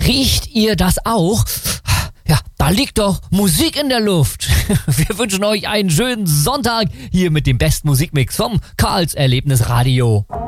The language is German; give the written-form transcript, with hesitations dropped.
Riecht ihr das auch? Ja, da liegt doch Musik in der Luft. Wir wünschen euch einen schönen Sonntag hier mit dem besten Musikmix vom Karls Erlebnisradio.